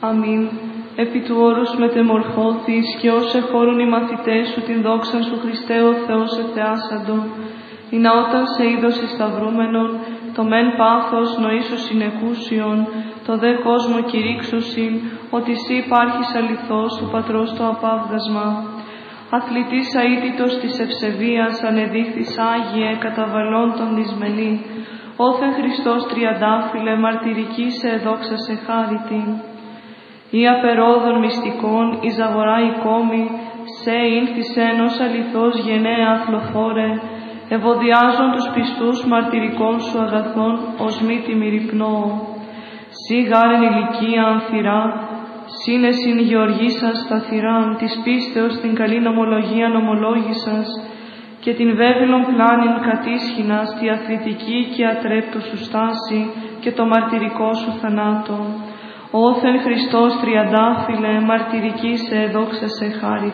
Αμήν. Επί του όρους μετεμορφώθης και ως εχώρουν οι μαθητές σου την δόξαν σου Χριστέ ο Θεός εθεάσαντον, ή να όταν σε είδος σταυρούμενον, το μεν πάθος νοήσου συνεκούσιον, το δε κόσμο κηρύξουσιν, ότι σύ υπάρχεις αληθώς του Πατρός το απάβγασμα. Αθλητής αίτητος της ευσεβίας ανεδείχθης Άγιε καταβαλών των δυσμενή, όθεν Χριστός τριαντάφυλλε μαρτυρική σε εδόξα σε χάριτην. Ή απερόδων μυστικών εις αγορά η κόμη, σε ήλθισεν ως αληθώς γενναία αθλοφόρε, ευωδιάζον τους πιστούς μαρτυρικών σου αγαθών ως μη τιμηρυπνώω. Σύ γάρεν ηλικία ανθυρά, σύνεσιν γεωργήσας σταθυράν, της πίστεως την καλήν ομολογίαν ομολόγησας, και την βέβαιλον πλάνην κατήσχυνας, τη αθλητική και ατρέπτου σου στάση, και το μαρτυρικό σου θανάτο. Όθεν Χριστός τριαντάφυλλε, μαρτυρική σε εδόξα σε χάρη.